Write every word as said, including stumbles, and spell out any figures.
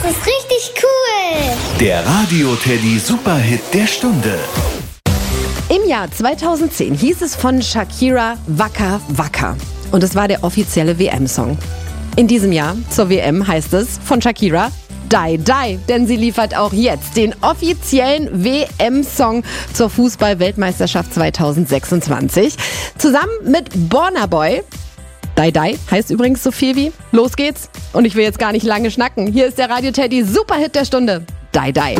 Das ist richtig cool. Der Radio Teddy Superhit der Stunde. Im Jahr zweitausendzehn hieß es von Shakira Waka Waka. Und es war der offizielle W M-Song. In diesem Jahr zur W M heißt es von Shakira Die Die, denn sie liefert auch jetzt den offiziellen W M-Song zur Fußball-Weltmeisterschaft zweitausendsechsundzwanzig. Zusammen mit Burna Boy. Die Die heißt übrigens so viel wie Los geht's. Und ich will jetzt gar nicht lange schnacken. Hier ist der Radio Teddy Superhit der Stunde. Die Die.